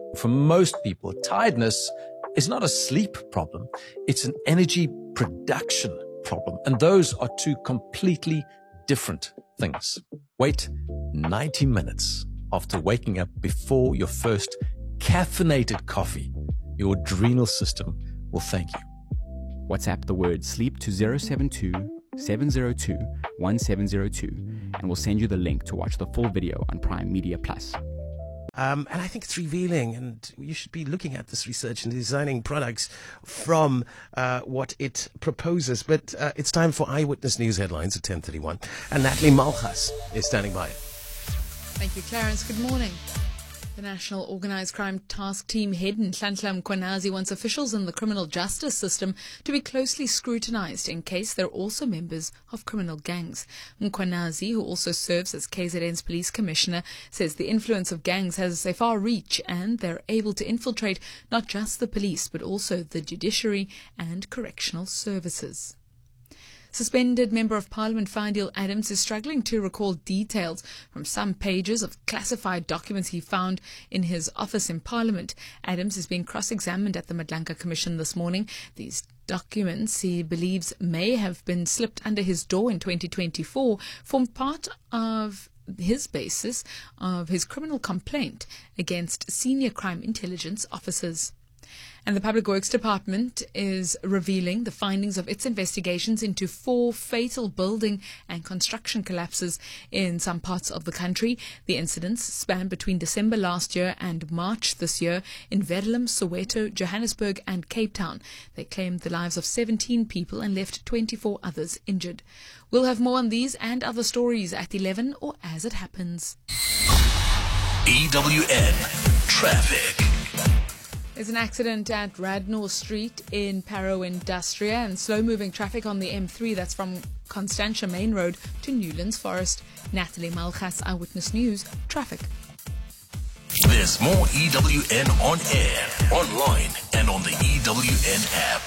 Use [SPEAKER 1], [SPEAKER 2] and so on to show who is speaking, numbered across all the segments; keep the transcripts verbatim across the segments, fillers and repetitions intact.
[SPEAKER 1] For most people, tiredness is not a sleep problem. It's an energy production problem. And those are two completely different things. Wait ninety minutes after waking up before your first caffeinated coffee. Your adrenal system will thank you.
[SPEAKER 2] WhatsApp the word sleep to zero seven two, seven zero two, one seven zero two and we'll send you the link to watch the full video on Prime Media Plus.
[SPEAKER 3] Um, and I think it's revealing, and you should be looking at this research and designing products from uh, what it proposes. But uh, it's time for Eyewitness News headlines at ten thirty-one. And Natalie Malchus is standing by.
[SPEAKER 4] Thank you, Clarence. Good morning. The National Organised Crime Task Team head Nhlanhla Mkhwanazi wants officials in the criminal justice system to be closely scrutinised in case they're also members of criminal gangs. Mkhwanazi, who also serves as K Z N's police commissioner, says the influence of gangs has a far reach and they're able to infiltrate not just the police but also the judiciary and correctional services. Suspended Member of Parliament Fidel Adams is struggling to recall details from some pages of classified documents he found in his office in Parliament. Adams is being cross-examined at the Madlanka Commission this morning. These documents, he believes, may have been slipped under his door in twenty twenty-four, form part of his basis of his criminal complaint against senior crime intelligence officers. And the Public Works Department is revealing the findings of its investigations into four fatal building and construction collapses in some parts of the country. The incidents span between December last year and March this year in Verulam, Soweto, Johannesburg and Cape Town. They claimed the lives of seventeen people and left twenty-four others injured. We'll have more on these and other stories at eleven or as it happens.
[SPEAKER 5] E W N Traffic.
[SPEAKER 4] There's an accident at Radnor Street in Parow Industria and slow-moving traffic on the M three that's from Constantia Main Road to Newlands Forest. Natalie Malchus, Eyewitness News, Traffic.
[SPEAKER 5] There's more E W N on air, online and on the E W N app.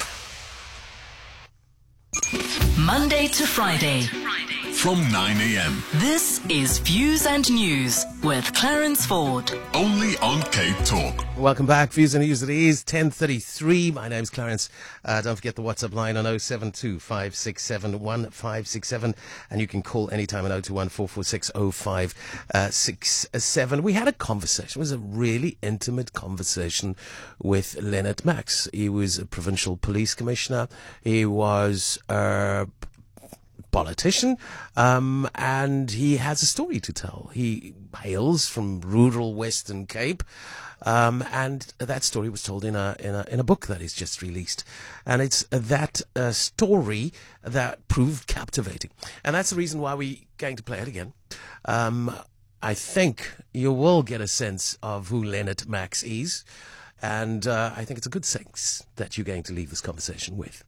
[SPEAKER 6] Monday to Friday.
[SPEAKER 5] From nine a.m.
[SPEAKER 6] This is Views and News with Clarence Ford.
[SPEAKER 5] Only on Cape Talk.
[SPEAKER 3] Welcome back. Views and News. It is ten thirty-three. My name's Clarence. Uh, don't forget the WhatsApp line on oh seven two, five six seven, one five six seven. And you can call anytime on oh two one, four four six, oh five six seven. We had a conversation. It was a really intimate conversation with Leonard Max. He was a provincial police commissioner. He was a politician, um, and he has a story to tell. He hails from rural Western Cape, um, and that story was told in a in a in a book that is just released, and it's that uh, story that proved captivating, and that's the reason why we're going to play it again. Um, I think you will get a sense of who Leonard Max is, and uh, I think it's a good sense that you're going to leave this conversation with.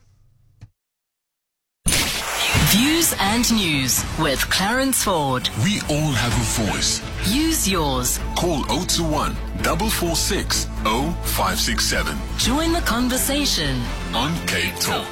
[SPEAKER 6] Views and News with Clarence Ford.
[SPEAKER 5] We all have a voice.
[SPEAKER 6] Use yours.
[SPEAKER 5] Call oh two one, four four six, oh five six seven.
[SPEAKER 6] Join the conversation
[SPEAKER 5] on Cape Talk.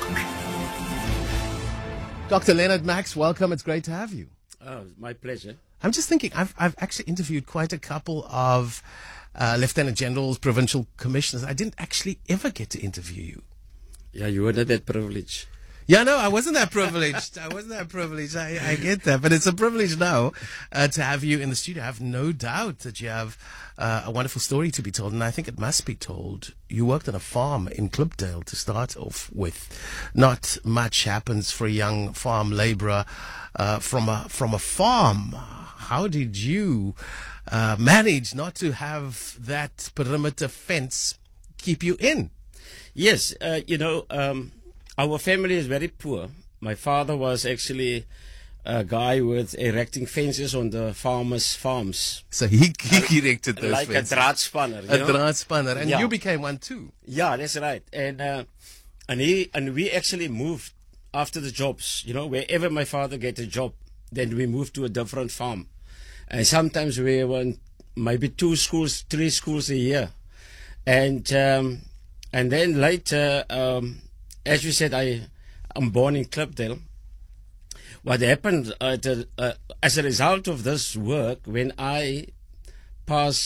[SPEAKER 3] Doctor Leonard Max, welcome. It's great to have you.
[SPEAKER 7] Oh, my pleasure.
[SPEAKER 3] I'm just thinking, I've I've actually interviewed quite a couple of uh, Lieutenant Generals, provincial commissioners. I didn't actually ever get to interview you.
[SPEAKER 7] Yeah, you were not that privileged.
[SPEAKER 3] Yeah, no, I wasn't that privileged. I wasn't that privileged. I, I get that. But it's a privilege now uh, to have you in the studio. I have no doubt that you have uh, a wonderful story to be told, and I think it must be told. You worked on a farm in Klipdale to start off with. Not much happens for a young farm labourer uh, from a from a farm. How did you uh, manage not to have that perimeter fence keep you in?
[SPEAKER 7] Yes, uh, you know... Um Our family is very poor. My father was actually a guy with erecting fences on the farmers' farms.
[SPEAKER 3] So he, he erected those
[SPEAKER 7] like
[SPEAKER 3] fences.
[SPEAKER 7] Like a draadspanner.
[SPEAKER 3] A draadspanner. And
[SPEAKER 7] yeah.
[SPEAKER 3] you became one too.
[SPEAKER 7] Yeah, that's right. And uh, and he and we actually moved after the jobs. You know, wherever my father get a job, then we moved to a different farm. And sometimes we went maybe two schools, three schools a year. And um, and then later... Um, As you said, I am born in Klipdale. What happened uh, to, uh, as a result of this work, when I passed